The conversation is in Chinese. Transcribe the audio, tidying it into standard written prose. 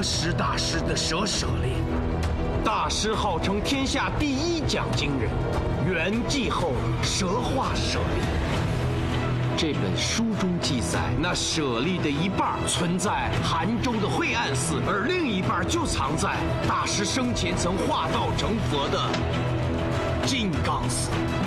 师大师的舍利。大师号称天下第一讲经人，圆寂后蛇化舍利。这本书中记载，那舍利的一半存在杭州的惠岸寺，而另一半就藏在大师生前曾化道成佛的金刚寺。